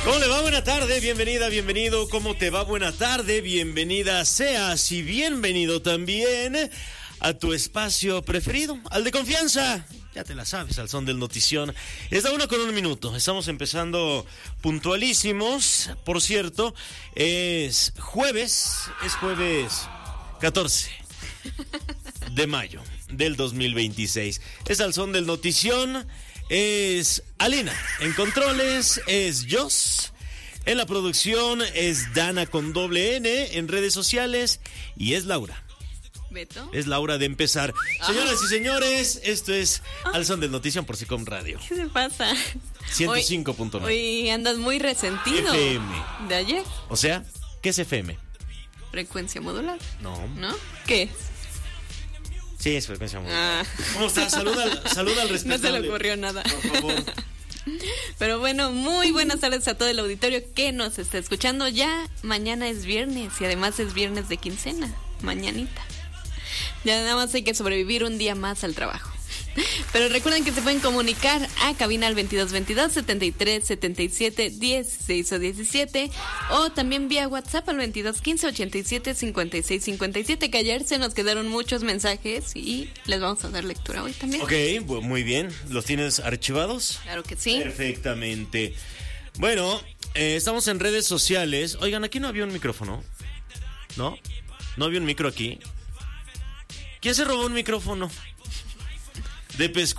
¿Cómo le va? Buena tarde, bienvenida, bienvenido. ¿Cómo te va? Buena tarde, bienvenida seas y bienvenido también a tu espacio preferido, al de confianza. Ya te la sabes, al son del notición. Es la 1:01. Estamos empezando puntualísimos. Por cierto, es jueves 14 de mayo del 2026. Es al son del notición. Es Alina en controles, es Jos en la producción, es Dana con doble N en redes sociales y es Laura. ¿Beto? Es la hora de empezar. Señoras y señores, esto es Al Son del Notición por Sicom Radio. ¿Qué se pasa? 105.9. Hoy andas muy resentido. FM. ¿De ayer? O sea, ¿qué es FM? Frecuencia modular. No. ¿No? ¿Qué es? Sí, es frecuencia modular. ¿Cómo estás? Saluda al respetable. No se le ocurrió nada. Por favor. Pero bueno, muy buenas tardes a todo el auditorio que nos está escuchando. Ya mañana es viernes y además es viernes de quincena. Mañanita. Ya nada más hay que sobrevivir un día más al trabajo. Pero recuerden que se pueden comunicar a cabina al 2222 73 77 16 o 17 o también vía WhatsApp al 2215 87 56 57, que ayer se nos quedaron muchos mensajes y les vamos a dar lectura hoy también. Ok, muy bien. ¿Los tienes archivados? Claro que sí. Perfectamente. Bueno, estamos en redes sociales. Oigan, aquí no había un micrófono. ¿No? No había un micro aquí. ¿Quién se robó un micrófono? De pescuezo.